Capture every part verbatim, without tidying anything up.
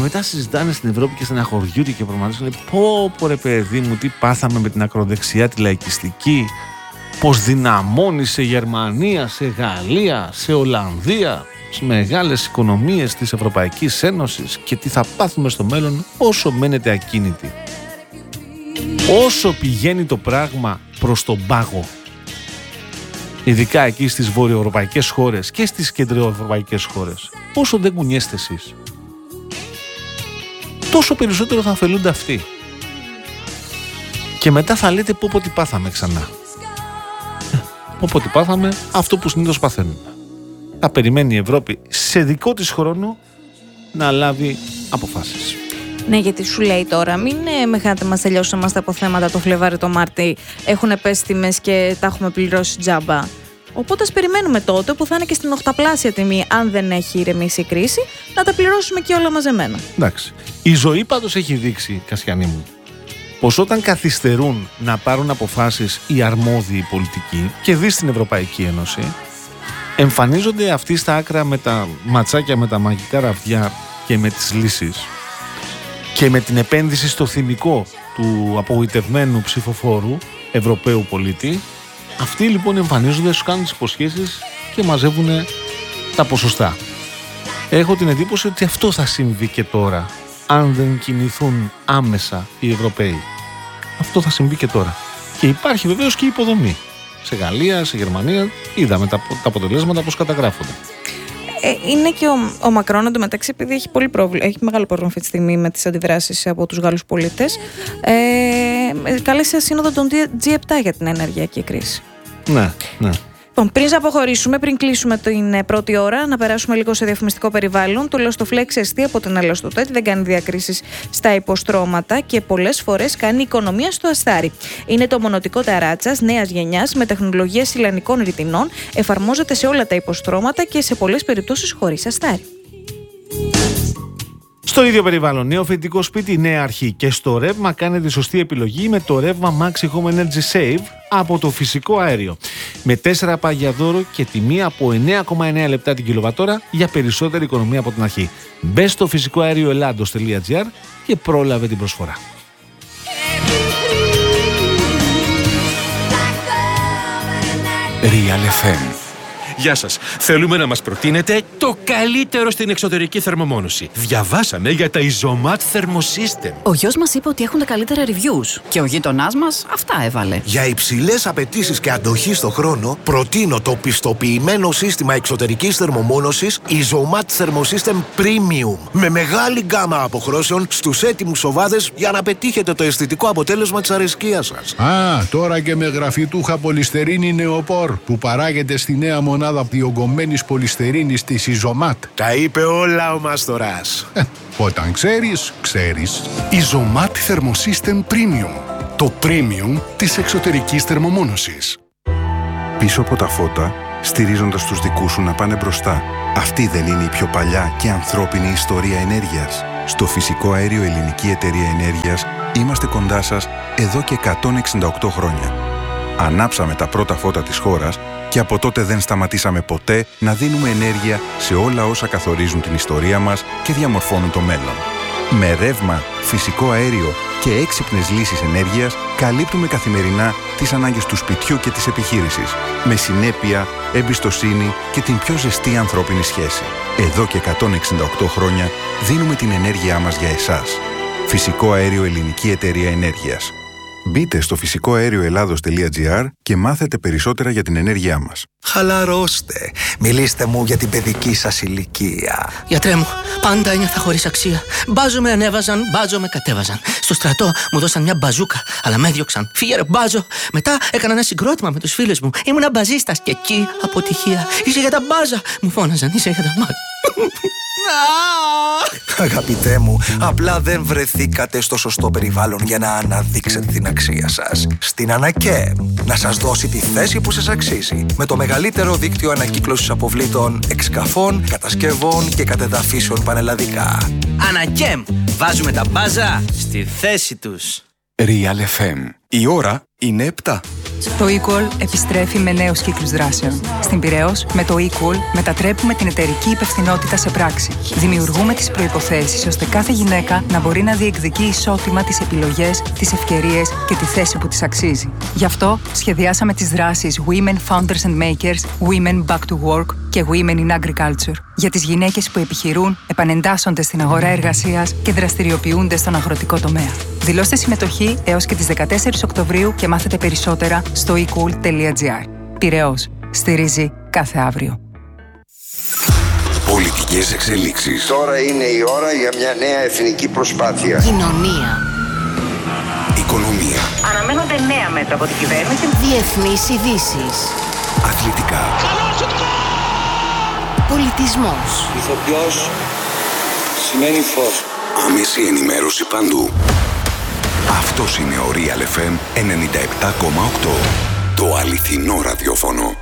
μετά συζητάνε στην Ευρώπη και στεναχωριούνται και προγραμματίζουν. Πω πω ρε παιδί μου, τι πάθαμε με την ακροδεξιά, τη λαϊκιστική. Πως δυναμώνει σε Γερμανία, σε Γαλλία, σε Ολλανδία, στις μεγάλες οικονομίες της Ευρωπαϊκής Ένωσης, και τι θα πάθουμε στο μέλλον όσο μένετε ακίνητοι. Όσο πηγαίνει το πράγμα προς τον πάγο, ειδικά εκεί στις βορειοευρωπαϊκές χώρες και στις κεντροευρωπαϊκές χώρες, όσο δεν κουνιέστε εσείς, τόσο περισσότερο θα ωφελούνται αυτοί. Και μετά θα λέτε πω πω τι πάθαμε ξανά. Πω πω τι πάθαμε, αυτό που συνήθως παθαίνουμε. Θα περιμένει η Ευρώπη σε δικό της χρόνο να λάβει αποφάσεις. Ναι, γιατί σου λέει τώρα, μην ε, με χάτε, μας τελειώσαν μας τα αποθέματα το Φλεβάρι, το Μάρτι, έχουν πέσει τιμές και τα έχουμε πληρώσει τζάμπα. Οπότε ας περιμένουμε τότε, που θα είναι και στην οχταπλάσια τιμή, αν δεν έχει ηρεμήσει η κρίση, να τα πληρώσουμε και όλα μαζεμένα. Εντάξει. Η ζωή πάντως έχει δείξει, Κασιανή μου, πως όταν καθυστερούν να πάρουν αποφάσεις οι αρμόδιοι πολιτικοί, και δει στην Ευρωπαϊκή Ένωση, εμφανίζονται αυτοί στα άκρα με τα ματσάκια, με τα μαγικά ραβδιά και με τις λύσεις, και με την επένδυση στο θυμικό του απογοητευμένου ψηφοφόρου Ευρωπαίου πολίτη. Αυτοί λοιπόν εμφανίζονται, σου κάνουν τις υποσχέσεις και μαζεύουν τα ποσοστά. Έχω την εντύπωση ότι αυτό θα συμβεί και τώρα, αν δεν κινηθούν άμεσα οι Ευρωπαίοι. Αυτό θα συμβεί και τώρα. Και υπάρχει βεβαίως και υποδομή. Σε Γαλλία, σε Γερμανία, είδαμε τα, τα αποτελέσματα πώς καταγράφονται. Ε, είναι και ο, ο Μακρόν εντωμεταξύ, επειδή έχει, πολύ πρόβλημα, έχει μεγάλο πρόβλημα αυτή τη στιγμή με τις αντιδράσεις από τους Γάλλους πολίτες, ε, κάλεσε σύνοδο των τζι επτά για την ενεργειακή κρίση. Ναι, ναι. Λοιπόν, πριν αποχωρήσουμε, πριν κλείσουμε την πρώτη ώρα, να περάσουμε λίγο σε διαφημιστικό περιβάλλον. Το Elastoflex εστί από την Elastotec δεν κάνει διακρίσεις στα υποστρώματα και πολλές φορές κάνει οικονομία στο αστάρι. Είναι το μονοτικό ταράτσας νέας γενιάς με τεχνολογία σιλανικών ρητινών, εφαρμόζεται σε όλα τα υποστρώματα και σε πολλές περιπτώσεις χωρίς αστάρι. Στο ίδιο περιβάλλον, νέο φοιτητικό σπίτι, νέα αρχή, και στο ρεύμα κάνετε τη σωστή επιλογή με το ρεύμα Maxi Home Energy Save από το φυσικό αέριο. Με τέσσερα πάγια δώρο και τιμή από εννέα κόμμα εννέα λεπτά την κιλοβατόρα για περισσότερη οικονομία από την αρχή. Μπες στο φυσικό αέριο ελλάδος τελεία τζι άρ και πρόλαβε την προσφορά. Real εφ εμ. Γεια σας. Θέλουμε να μας προτείνετε το καλύτερο στην εξωτερική θερμομόνωση. Διαβάσαμε για τα Isomat Thermosystem. Ο γιος μας είπε ότι έχουν τα καλύτερα reviews και ο γείτονάς μας αυτά έβαλε. Για υψηλές απαιτήσεις και αντοχή στο χρόνο, προτείνω το πιστοποιημένο σύστημα εξωτερικής θερμομόνωσης Isomat Thermosystem Premium. Με μεγάλη γκάμα αποχρώσεων στους έτοιμους οβάδες για να πετύχετε το αισθητικό αποτέλεσμα της αρεσκίας σας. Α, τώρα και με γραφιτούχα πολυστερίνη νεοπόρ που παράγεται στη νέα μονάδα διογκωμένης πολυστερίνης της Isomat. Τα είπε όλα ο Μάστορας. Ε, όταν ξέρεις, ξέρεις. Isomat Thermosystem Premium. Το premium της εξωτερικής θερμομόνωσης. Πίσω από τα φώτα, στηρίζοντας τους δικούς σου να πάνε μπροστά. Αυτή δεν είναι η πιο παλιά και ανθρώπινη ιστορία ενέργειας? Στο Φυσικό Αέριο Ελληνική Εταιρεία Ενέργειας είμαστε κοντά σας εδώ και εκατόν εξήντα οκτώ χρόνια. Ανάψαμε τα πρώτα φώτα της χώρας και από τότε δεν σταματήσαμε ποτέ να δίνουμε ενέργεια σε όλα όσα καθορίζουν την ιστορία μας και διαμορφώνουν το μέλλον. Με ρεύμα, φυσικό αέριο και έξυπνες λύσεις ενέργειας καλύπτουμε καθημερινά τις ανάγκες του σπιτιού και της επιχείρησης, με συνέπεια, εμπιστοσύνη και την πιο ζεστή ανθρώπινη σχέση. Εδώ και εκατόν εξήντα οκτώ χρόνια δίνουμε την ενέργειά μας για εσάς. Φυσικό Αέριο Ελληνική Εταιρεία Ενέργειας. Μπείτε στο φυσικό αέριο ελλάδος τελεία τζι άρ και μάθετε περισσότερα για την ενέργειά μας. Χαλαρώστε. Μιλήστε μου για την παιδική σας ηλικία. Γιατρέ μου, πάντα ένιωθα χωρίς αξία. Μπάζο με ανέβαζαν, μπάζο με κατέβαζαν. Στο στρατό μου δώσαν μια μπαζούκα, αλλά με έδιωξαν. Φύγε ρε μπάζο. Μετά έκανα ένα συγκρότημα με τους φίλους μου. Ήμουνα μπαζίστας και εκεί αποτυχία. Είσαι για τα μπάζα. Μου φώναζαν, είσαι για τα μάτια. Αγαπητέ μου, απλά δεν βρεθήκατε στο σωστό περιβάλλον για να αναδείξετε την αξία σας. Στην ΑΝΑΚΕΜ να σας δώσει τη θέση που σας αξίζει, με το μεγαλύτερο δίκτυο ανακύκλωσης αποβλήτων, εξκαφών, κατασκευών και κατεδαφίσεων πανελλαδικά. ΑΝΑΚΕΜ, βάζουμε τα μπάζα στη θέση τους. Real εφ εμ. Η ώρα είναι επτά. Το Equal επιστρέφει με νέους κύκλους δράσεων. Στην Πειραιώς, με το Equal μετατρέπουμε την εταιρική υπευθυνότητα σε πράξη. Δημιουργούμε τις προϋποθέσεις ώστε κάθε γυναίκα να μπορεί να διεκδικεί ισότιμα τις επιλογές, τις ευκαιρίες και τη θέση που της αξίζει. Γι' αυτό σχεδιάσαμε τις δράσεις Women Founders and Makers, Women Back to Work και Women in Agriculture για τις γυναίκες που επιχειρούν, επανεντάσσονται στην αγορά εργασίας και δραστηριοποιούνται στον αγροτικό τομέα. Δηλώστε συμμετοχή έως και τις δεκατέσσερις Οκτωβρίου και μάθετε περισσότερα στο ecool τελεία gr. Πειραιώς. Στηρίζει κάθε αύριο. Πολιτικές εξελίξεις. Τώρα είναι η ώρα για μια νέα εθνική προσπάθεια. Κοινωνία. Οικονομία. Αναμένονται νέα μέτρα από την κυβέρνηση. Διεθνείς ειδήσεις. Αθλητικά. Πολιτισμός. Ηθοποιός σημαίνει φως. Άμεση ενημέρωση παντού. Αυτός είναι ο Real εφ εμ ενενήντα επτά κόμμα οκτώ. Το αληθινό ραδιόφωνο.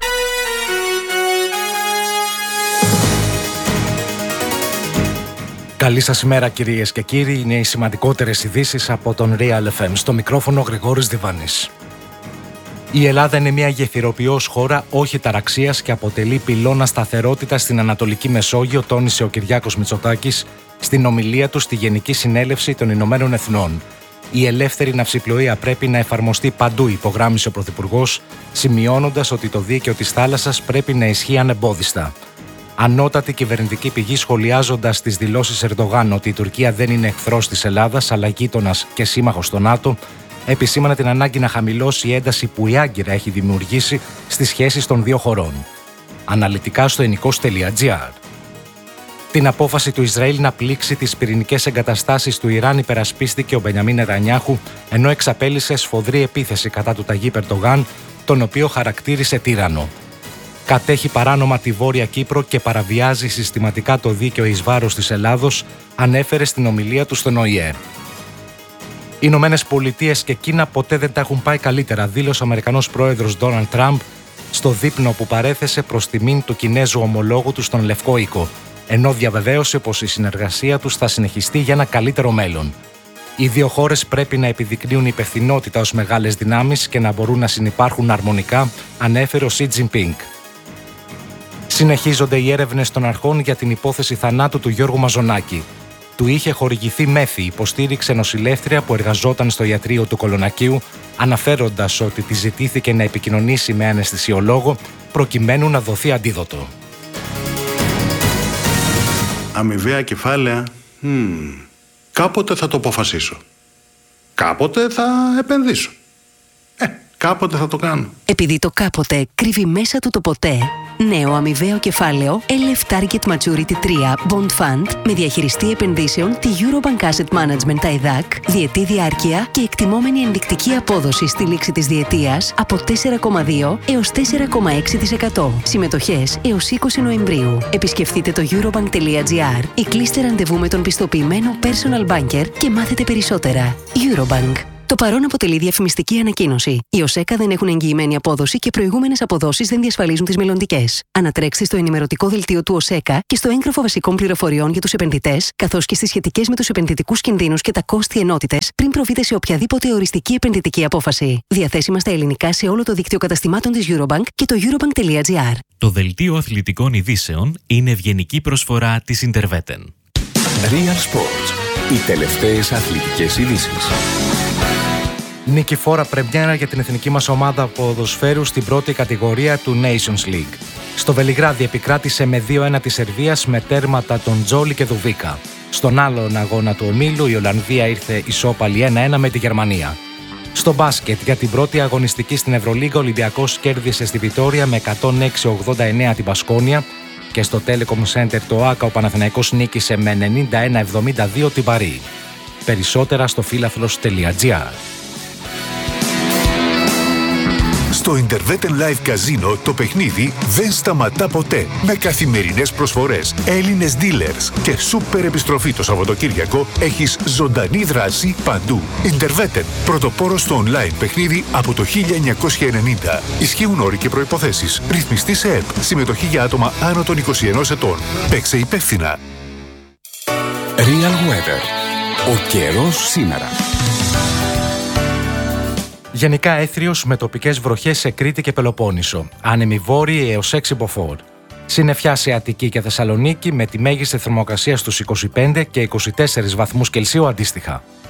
Καλή σας ημέρα κυρίες και κύριοι, είναι οι σημαντικότερες ειδήσεις από τον Real εφ εμ. Στο μικρόφωνο Γρηγόρης Διβάνης. Η Ελλάδα είναι μια γεφυροποιός χώρα όχι ταραξίας και αποτελεί πυλώνα σταθερότητα στην Ανατολική Μεσόγειο, τόνισε ο Κυριάκος Μητσοτάκης στην ομιλία του στη Γενική Συνέλευση των Ηνωμένων Εθνών. Η ελεύθερη ναυσιπλοεία πρέπει να εφαρμοστεί παντού, υπογράμμισε ο Πρωθυπουργός, σημειώνοντας ότι το δίκαιο της θάλασσας πρέπει να ισχύει ανεμπόδιστα. Ανώτατη κυβερνητική πηγή, σχολιάζοντας τις δηλώσεις Ερντογάν ότι η Τουρκία δεν είναι εχθρός της Ελλάδας αλλά γείτονας και σύμμαχος στο ΝΑΤΟ, επισήμανε την ανάγκη να χαμηλώσει η ένταση που η Άγκυρα έχει δημιουργήσει στις σχέσεις των δύο χωρών. Αναλυτικά στο ενικός τελεία gr. Την απόφαση του Ισραήλ να πλήξει τις πυρηνικές εγκαταστάσεις του Ιράν υπερασπίστηκε ο Μπενιαμίν Νετανιάχου, ενώ εξαπέλυσε σφοδρή επίθεση κατά του Ταγίπ Ερντογάν, τον οποίο χαρακτήρισε τύραννο. Κατέχει παράνομα τη Βόρεια Κύπρο και παραβιάζει συστηματικά το δίκαιο εις βάρος της Ελλάδος, ανέφερε στην ομιλία του στον Ο Η Ε. Οι Ηνωμένες Πολιτείες και Κίνα ποτέ δεν τα έχουν πάει καλύτερα, δήλωσε ο Αμερικανός πρόεδρος Ντόναλντ Τραμπ στο δείπνο που παρέθεσε προς τιμήν του Κινέζου ομολόγου του στον Λευκό Οίκο, ενώ διαβεβαίωσε πως η συνεργασία τους θα συνεχιστεί για ένα καλύτερο μέλλον. Οι δύο χώρες πρέπει να επιδεικνύουν υπευθυνότητα ως μεγάλες δυνάμεις και να μπορούν να συνυπάρχουν αρμονικά, ανέφερε ο Σι Τζινπίνγκ. Συνεχίζονται οι έρευνες των αρχών για την υπόθεση θανάτου του Γιώργου Μαζονάκη. Του είχε χορηγηθεί μέθη, υποστήριξε νοσηλεύτρια που εργαζόταν στο ιατρείο του Κολονακίου, αναφέροντας ότι τη ζητήθηκε να επικοινωνήσει με αναισθησιολόγο προκειμένου να δοθεί αντίδοτο. Αμοιβαία κεφάλαια, hmm. κάποτε θα το αποφασίσω. Κάποτε θα επενδύσω. Ε, κάποτε θα το κάνω. Επειδή το κάποτε κρύβει μέσα του το ποτέ, νέο αμοιβαίο κεφάλαιο ελ εφ Target Maturity τρία Bond Fund με διαχειριστή επενδύσεων τη Eurobank Asset Management τα ΕΔΑΚ, διετή διάρκεια και εκτιμόμενη ενδεικτική απόδοση στη λήξη της διετίας από τέσσερα κόμμα δύο έως τέσσερα κόμμα έξι τοις εκατό. Συμμετοχές έως είκοσι Νοεμβρίου. Επισκεφτείτε το eurobank τελεία gr ή κλείστε ραντεβού με τον πιστοποιημένο personal banker και μάθετε περισσότερα. Eurobank. Το παρόν αποτελεί διαφημιστική ανακοίνωση. Οι ΟΣΕΚΑ δεν έχουν εγγυημένη απόδοση και προηγούμενες αποδόσεις δεν διασφαλίζουν τις μελλοντικές. Ανατρέξτε στο ενημερωτικό δελτίο του ΟΣΕΚΑ και στο έγγραφο βασικών πληροφοριών για τους επενδυτές, καθώς και στις σχετικές με τους επενδυτικούς κινδύνους και τα κόστη ενότητες, πριν προβείτε σε οποιαδήποτε οριστική επενδυτική απόφαση. Διαθέσιμα στα ελληνικά σε όλο το δίκτυο καταστημάτων της Eurobank και το eurobank τελεία gr. Το δελτίο αθλητικών ειδήσεων είναι ευγενική προσφορά της Interveten. Real Sports. Οι τελευταίες αθλητικές ειδήσεις. Νικηφόρα πρεμιέρα για την εθνική μας ομάδα ποδοσφαίρου στην πρώτη κατηγορία του Nations League. Στο Βελιγράδι επικράτησε με δύο ένα της Σερβίας με τέρματα των Τζόλι και Δουβίκα. Στον άλλον αγώνα του ομίλου η Ολλανδία ήρθε ισόπαλη ένα ένα με τη Γερμανία. Στο μπάσκετ για την πρώτη αγωνιστική στην Ευρωλίγκα ο Ολυμπιακός κέρδισε στη Βιτόρια με εκατόν έξι ογδόντα εννέα την Μπασκόνια και στο Telecom Center το ΆΚΑ ο Παναθηναϊκός νίκησε με ενενήντα ένα εβδομήντα δύο την Παρί. Περισσότερα στο φίλαθλος τελεία gr. Στο Interveten Live Casino το παιχνίδι δεν σταματά ποτέ. Με καθημερινές προσφορές, Έλληνες dealers και σούπερ επιστροφή το Σαββατοκύριακο έχεις ζωντανή δράση παντού. Interveten, πρωτοπόρος στο online παιχνίδι από το χίλια εννιακόσια ενενήντα. Ισχύουν όροι και προϋποθέσεις. Ρυθμιστή σε ΕΠ. Συμμετοχή για άτομα άνω των είκοσι ενός ετών. Παίξε υπεύθυνα. Real Weather. Ο καιρός σήμερα. Γενικά έθριος με τοπικές βροχές σε Κρήτη και Πελοπόννησο. Άνεμοι βόρειοι έως έξι μποφόρ. Συννεφιά σε Αττική και Θεσσαλονίκη με τη μέγιστη θερμοκρασία στους είκοσι πέντε και είκοσι τέσσερις βαθμούς Κελσίου αντίστοιχα.